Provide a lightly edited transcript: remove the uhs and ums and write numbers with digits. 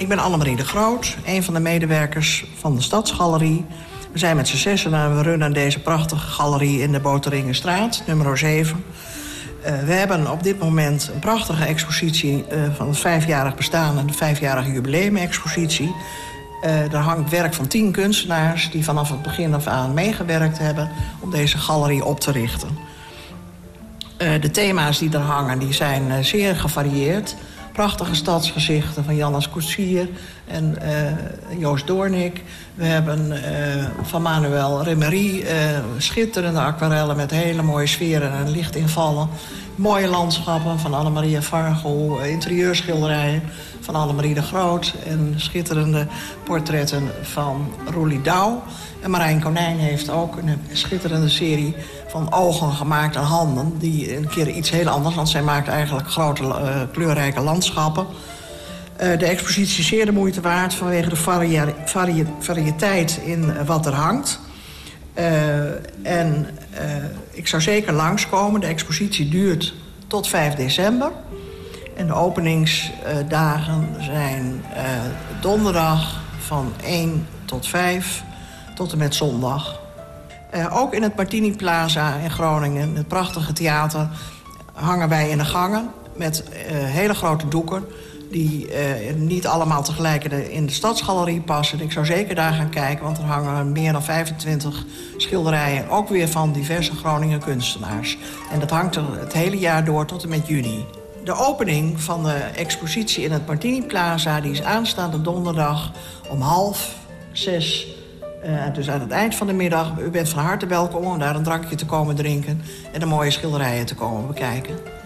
Ik ben Annemarie de Groot, een van de medewerkers van de Stadsgalerie. We zijn met z'n zessen en we runnen deze prachtige galerie in de Boteringenstraat, nummer 7. We hebben op dit moment een prachtige expositie van het 5-jarig bestaan en de 5-jarige jubileumexpositie. Er hangt werk van 10 kunstenaars die vanaf het begin af aan meegewerkt hebben om deze galerie op te richten. De thema's die er hangen die zijn zeer gevarieerd. Prachtige stadsgezichten van Jannes Koetsier en Joost Doornik. We hebben van Manuel Remery schitterende aquarellen met hele mooie sferen en lichtinvallen. Mooie landschappen van Annemarie Vargel, interieurschilderijen van Annemarie de Groot en schitterende portretten van Roelie Douw. En Marijn Konijn heeft ook een schitterende serie van ogen gemaakt en handen. Die een keer iets heel anders, want zij maakt eigenlijk grote kleurrijke landschappen. De expositie is zeer de moeite waard vanwege de variëteit in wat er hangt. Ik zou zeker langskomen. De expositie duurt tot 5 december. En de openingsdagen zijn donderdag van 1 tot 5 tot en met zondag. Ook in het Martini Plaza in Groningen, het prachtige theater, hangen wij in de gangen met hele grote doeken die niet allemaal tegelijk in de Stadsgalerie passen. Ik zou zeker daar gaan kijken, want er hangen meer dan 25 schilderijen, ook weer van diverse Groninger kunstenaars. En dat hangt er het hele jaar door tot en met juni. De opening van de expositie in het Martini Plaza die is aanstaande donderdag om 5:30. Dus aan het eind van de middag. U bent van harte welkom om daar een drankje te komen drinken en de mooie schilderijen te komen bekijken.